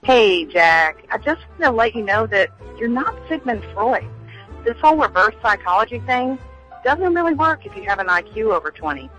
Hey, Jack. I just want to let you know that you're not Sigmund Freud. This whole reverse psychology thing doesn't really work if you have an IQ over 20.